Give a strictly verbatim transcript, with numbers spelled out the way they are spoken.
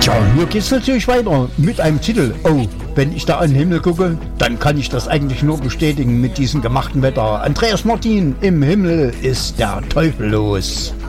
Tja, hier geht's natürlich weiter mit einem Titel. Oh, wenn ich da an den Himmel gucke, dann kann ich das eigentlich nur bestätigen mit diesem gemachten Wetter. Andreas Martin, im Himmel ist der Teufel los.